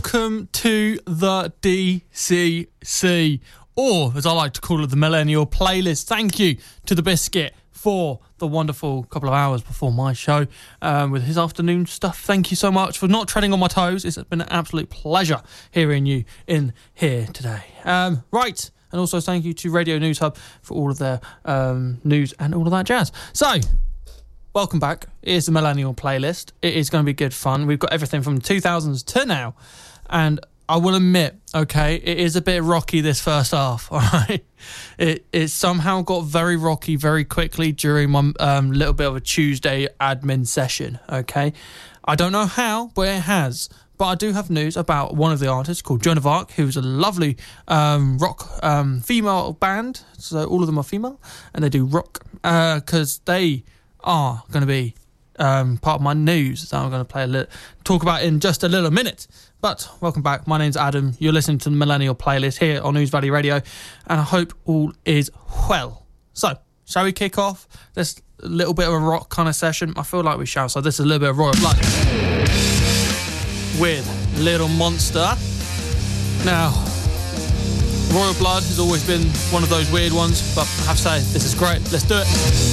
welcome to the DCC, or as I like to call it, the Millennial Playlist. Thank you to The Biscuit for the wonderful couple of hours before my show with his afternoon stuff. Thank you so much for not treading on my toes. It's been an absolute pleasure hearing you in here today. Right, and also thank you to Radio News Hub for all of their news and all of that jazz. So, welcome back. Here's the Millennial Playlist. It is going to be good fun. We've got everything from the 2000s to now. And I will admit, okay, it is a bit rocky this first half, all right? It somehow got very rocky very quickly during my little bit of a Tuesday admin session, okay? I don't know how, but it has. But I do have news about one of the artists called Joan of Arc, who's a lovely rock female band. So all of them are female, and they do rock because they are going to be part of my news that I'm going to talk about in just a little minute. But welcome back. My name's Adam. You're listening to the Millennial Playlist here on News Valley Radio, and I hope all is well. So, shall we kick off this little bit of a rock kind of session? I feel like we shall. So this is a little bit of Royal Blood with Little Monster. Now, Royal Blood has always been one of those weird ones, but I have to say, this is great. Let's do it.